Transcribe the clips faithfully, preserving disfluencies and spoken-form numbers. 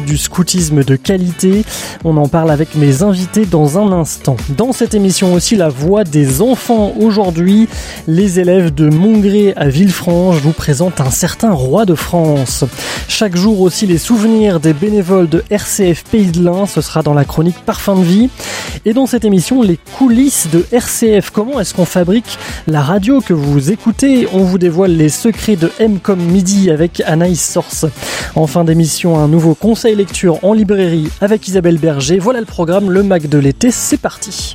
du scoutisme de qualité. On en parle avec mes invités dans un instant. Dans cette émission aussi, la voix des enfants. Aujourd'hui, les élèves de Montgré à Villefranche vous présentent un certain roi de France. Chaque jour aussi, les souvenirs des bénévoles de R C F Pays de l'Ain. Ce sera dans la chronique Parfum de vie. Et dans cette émission, les coulisses de R C F. Comment est-ce qu'on fabrique la radio que vous écoutez? On vous dévoile les secrets de M comme Midi avec Anaïs Source. En fin d'émission, un nouveau conseil lecture en librairie avec Isabelle Berger. Voilà le programme, le Mac de l'été, c'est parti.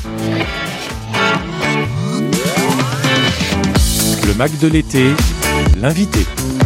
Le Mac de l'été, l'invité.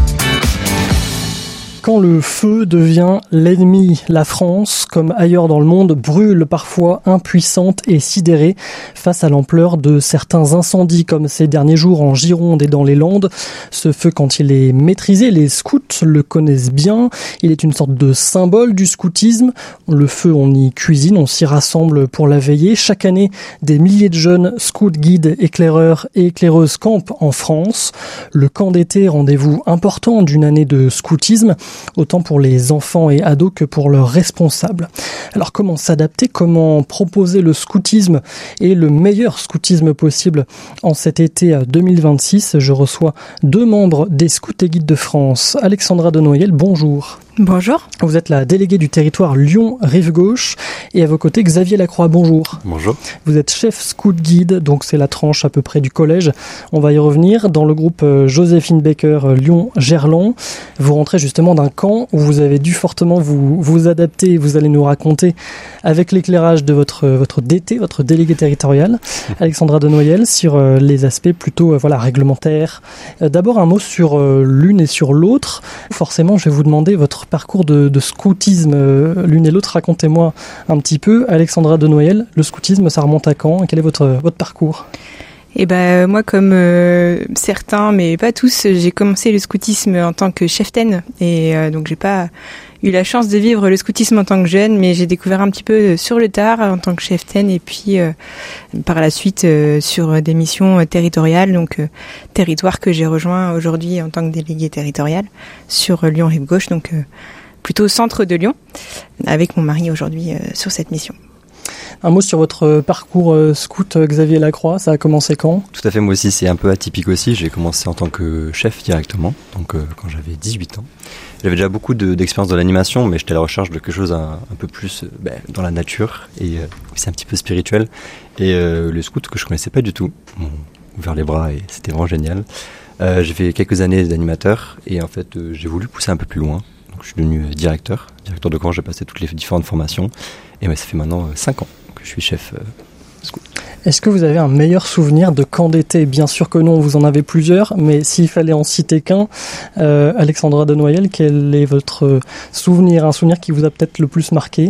Quand le feu devient l'ennemi, la France, comme ailleurs dans le monde, brûle parfois impuissante et sidérée face à l'ampleur de certains incendies, comme ces derniers jours en Gironde et dans les Landes. Ce feu, quand il est maîtrisé, les scouts le connaissent bien. Il est une sorte de symbole du scoutisme. Le feu, on y cuisine, on s'y rassemble pour la veiller. Chaque année, des milliers de jeunes scouts, guides, éclaireurs et éclaireuses campent en France. Le camp d'été, rendez-vous important d'une année de scoutisme, autant pour les enfants et ados que pour leurs responsables. Alors comment s'adapter, comment proposer le scoutisme et le meilleur scoutisme possible en cet été deux mille vingt-six? Je reçois deux membres des Scouts et Guides de France. Alexandra Denoyel, bonjour. Bonjour. Vous êtes la déléguée du territoire Lyon-Rive-Gauche et à vos côtés Xavier Lacroix, bonjour. Bonjour. Vous êtes chef scout guide, donc c'est la tranche à peu près du collège. On va y revenir. Dans le groupe Joséphine Baker Lyon-Gerland, vous rentrez justement d'un camp où vous avez dû fortement vous, vous adapter. Vous allez nous raconter avec l'éclairage de votre, votre D T, votre délégué territorial, Alexandra Denoyel, sur les aspects plutôt voilà, réglementaires. D'abord un mot sur l'une et sur l'autre. Forcément, je vais vous demander votre parcours de, de scoutisme, euh, l'une et l'autre. Racontez-moi un petit peu. Alexandra Denoyel, le scoutisme, ça remonte à quand? Quel est votre, votre parcours? Eh ben, moi, comme euh, certains, mais pas tous, j'ai commencé le scoutisme en tant que cheftaine. Et euh, donc, j'ai pas eu la chance de vivre le scoutisme en tant que jeune, mais j'ai découvert un petit peu sur le tard en tant que cheftaine. Et puis, euh, par la suite, euh, sur des missions territoriales, donc euh, territoire que j'ai rejoint aujourd'hui en tant que déléguée territoriale sur Lyon-Rive-Gauche, donc euh, plutôt au centre de Lyon, avec mon mari aujourd'hui euh, sur cette mission. Un mot sur votre parcours scout, Xavier Lacroix, ça a commencé quand? Tout à fait, moi aussi c'est un peu atypique aussi, j'ai commencé en tant que chef directement, donc euh, quand j'avais dix-huit ans. J'avais déjà beaucoup de, d'expérience dans l'animation, mais j'étais à la recherche de quelque chose un, un peu plus euh, ben, dans la nature, et euh, c'est un petit peu spirituel. Et euh, le scout que je connaissais pas du tout, m'ont ouvert les bras et c'était vraiment génial. Euh, j'ai fait quelques années d'animateur, et en fait euh, j'ai voulu pousser un peu plus loin. Donc je suis devenu directeur, directeur de camp, j'ai passé toutes les différentes formations, et ben, ça fait maintenant euh, cinq ans que je suis chef euh, scout. Est-ce que vous avez un meilleur souvenir de camp d'été? Bien sûr que non, vous en avez plusieurs, mais s'il fallait en citer qu'un, euh, Alexandra Denoyel, quel est votre souvenir, un souvenir qui vous a peut-être le plus marqué?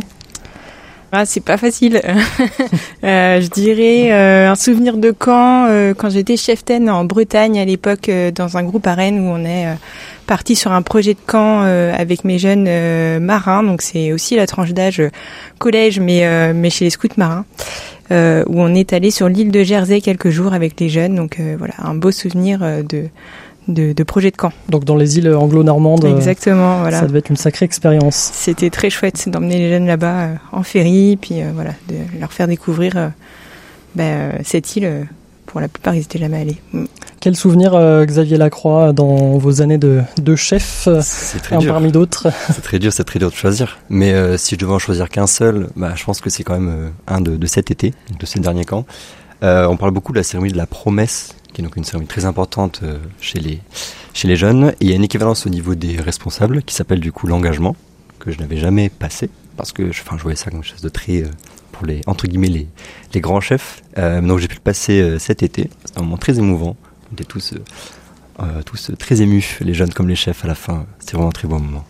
Ah, c'est pas facile. euh, je dirais euh, un souvenir de camp euh, quand j'étais cheftaine en Bretagne à l'époque euh, dans un groupe à Rennes où on est euh, parti sur un projet de camp euh, avec mes jeunes euh, marins. Donc c'est aussi la tranche d'âge euh, collège, mais euh, mais chez les scouts marins. Euh, où on est allé sur l'île de Jersey quelques jours avec les jeunes. Donc euh, voilà, un beau souvenir euh, de De, de projet de camp. Donc dans les îles anglo-normandes. Exactement, euh, voilà. Ça devait être une sacrée expérience. C'était très chouette d'emmener les jeunes là-bas euh, en ferry, puis euh, voilà, de leur faire découvrir euh, bah, euh, cette île. Euh, pour la plupart, ils n'étaient jamais allés. Mm. Quel souvenir, euh, Xavier Lacroix, dans vos années de, de chef, c'est très un dur. parmi d'autres? C'est très dur, c'est très dur de choisir. Mais euh, si je devais en choisir qu'un seul, bah, je pense que c'est quand même euh, un de, de cet été, de ces derniers camps. Euh, on parle beaucoup de la cérémonie de la promesse, qui est donc une cérémonie très importante euh, chez les chez les jeunes. Et il y a une équivalence au niveau des responsables qui s'appelle du coup l'engagement, que je n'avais jamais passé parce que je, enfin, je voyais ça comme quelque chose de très euh, pour les entre guillemets les les grands chefs. Euh, donc j'ai pu le passer euh, cet été. C'était un moment très émouvant. On était tous euh, euh, tous très émus, les jeunes comme les chefs à la fin. C'était vraiment un très beau moment.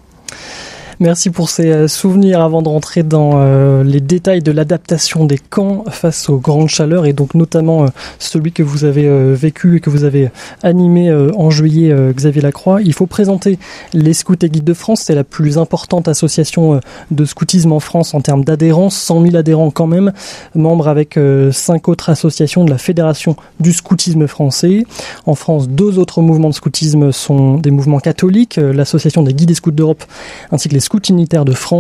Merci pour ces souvenirs avant de rentrer dans euh, les détails de l'adaptation des camps face aux grandes chaleurs et donc notamment euh, celui que vous avez euh, vécu et que vous avez animé euh, en juillet, euh, Xavier Lacroix. Il faut présenter les Scouts et Guides de France. C'est la plus importante association euh, de scoutisme en France en termes d'adhérence, cent mille adhérents quand même, membre avec euh, cinq autres associations de la Fédération du scoutisme français. En France, deux autres mouvements de scoutisme sont des mouvements catholiques, euh, l'association des guides et scouts d'Europe ainsi que les Scouts unitaires de France.